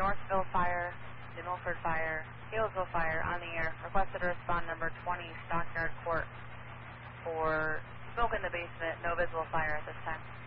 Northville Fire, New Milford Fire, Halesville Fire on the air. Requested to respond number 20 Stockyard Court for smoke in the basement, no visible fire at this time.